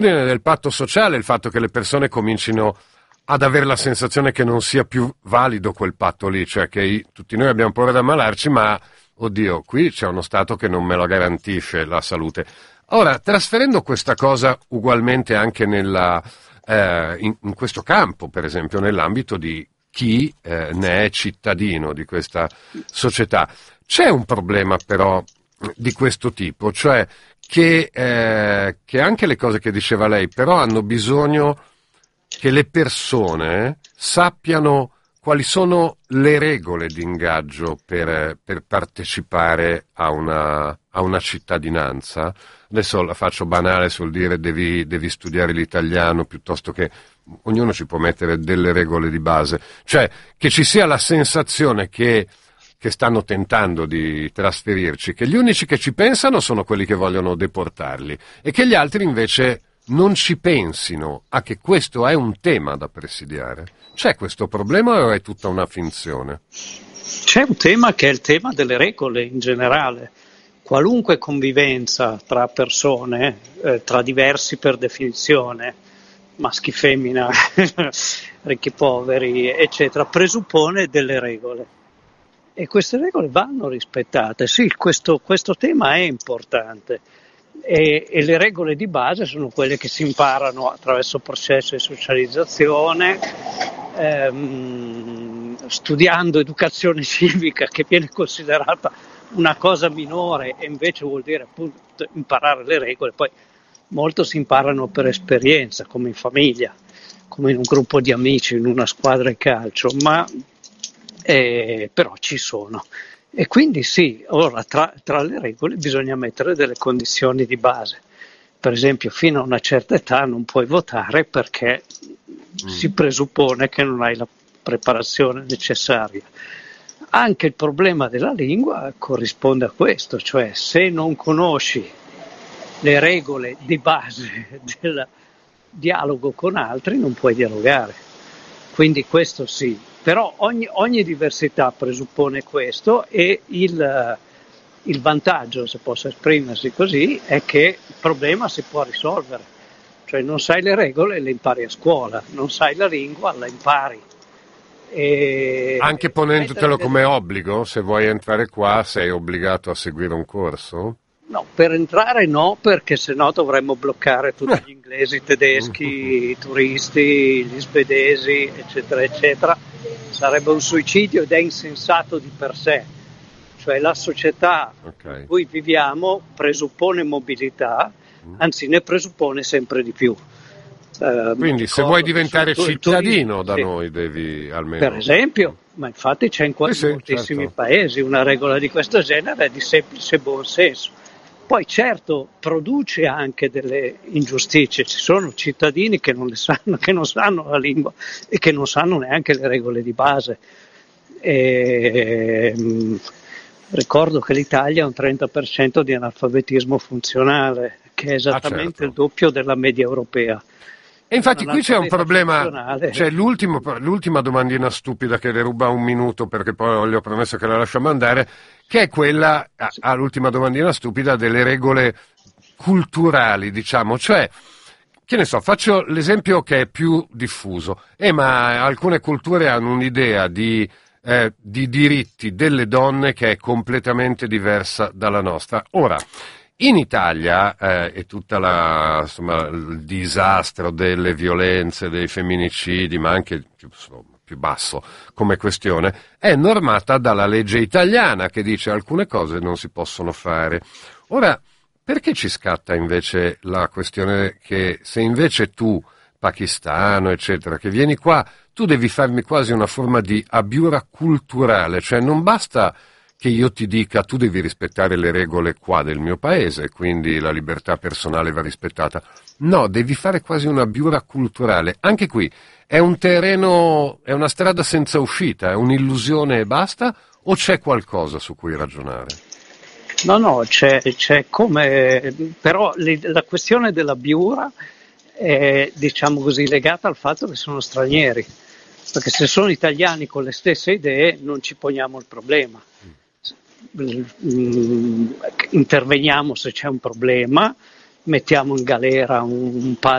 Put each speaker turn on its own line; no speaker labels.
del patto sociale, il fatto che le persone comincino ad avere la sensazione che non sia più valido quel patto lì, cioè che tutti noi abbiamo paura di ammalarci, ma oddio, qui c'è uno Stato che non me lo garantisce la salute. Ora, trasferendo questa cosa ugualmente anche in questo campo, per esempio, nell'ambito di chi ne è cittadino di questa società, c'è un problema però di questo tipo, cioè che anche le cose che diceva lei però hanno bisogno che le persone sappiano quali sono le regole di ingaggio per partecipare a una cittadinanza. Adesso la faccio banale sul dire devi studiare l'italiano, piuttosto che ognuno ci può mettere delle regole di base, cioè che ci sia la sensazione che stanno tentando di trasferirci, che gli unici che ci pensano sono quelli che vogliono deportarli e che gli altri invece non ci pensino a che questo è un tema da presidiare. C'è questo problema o è tutta una finzione?
C'è un tema che è il tema delle regole in generale. Qualunque convivenza tra persone, tra diversi per definizione, maschi, femmina, ricchi, poveri, eccetera, presuppone delle regole. E queste regole vanno rispettate. Sì, questo tema è importante. E le regole di base sono quelle che si imparano attraverso il processo di socializzazione, studiando educazione civica, che viene considerata una cosa minore e invece vuol dire appunto imparare le regole. Poi molto si imparano per esperienza, come in famiglia, come in un gruppo di amici, in una squadra di calcio, ma però ci sono. E quindi sì, ora tra le regole bisogna mettere delle condizioni di base. Per esempio, fino a una certa età non puoi votare perché si presuppone che non hai la preparazione necessaria. Anche il problema della lingua corrisponde a questo, cioè se non conosci le regole di base del dialogo con altri non puoi dialogare. Quindi questo sì. Però ogni diversità presuppone questo e il vantaggio, se posso esprimersi così, è che il problema si può risolvere. Cioè non sai le regole, le impari a scuola, non sai la lingua, la impari.
Anche ponendotelo come obbligo, se vuoi entrare qua sei obbligato a seguire un corso?
No, per entrare no, perché sennò dovremmo bloccare tutti gli inglesi, i tedeschi, i turisti, gli svedesi, eccetera, eccetera. Sarebbe un suicidio ed è insensato di per sé. Cioè la società in cui viviamo presuppone mobilità, anzi ne presuppone sempre di più.
Quindi se vuoi diventare cittadino da noi devi almeno...
Per esempio, ma infatti c'è in moltissimi paesi una regola di questo genere, è di semplice buon senso. Poi certo produce anche delle ingiustizie, ci sono cittadini che non le sanno, che non sanno la lingua e che non sanno neanche le regole di base. Ricordo che l'Italia ha un 30% di analfabetismo funzionale, che è esattamente il doppio della media europea.
E infatti qui c'è un problema, c'è l'ultima domandina stupida che le ruba un minuto perché poi gli ho promesso che la lasciamo andare, che è quella, l'ultima domandina stupida delle regole culturali, diciamo, cioè, che ne so, faccio l'esempio che è più diffuso, ma alcune culture hanno un'idea di diritti delle donne che è completamente diversa dalla nostra. Ora, in Italia è tutta il disastro delle violenze, dei femminicidi, ma anche più basso come questione, è normata dalla legge italiana che dice alcune cose non si possono fare. Ora, perché ci scatta invece la questione che se invece tu, pakistano, eccetera, che vieni qua, tu devi farmi quasi una forma di abiura culturale, cioè non basta che io ti dica tu devi rispettare le regole qua del mio paese, quindi la libertà personale va rispettata. No, devi fare quasi una abiura culturale. Anche qui è un terreno, è una strada senza uscita, è un'illusione e basta, o c'è qualcosa su cui ragionare?
No, c'è come, però la questione dell'abiura è, diciamo così, legata al fatto che sono stranieri, perché se sono italiani con le stesse idee non ci poniamo il problema. Interveniamo se c'è un problema, mettiamo in galera un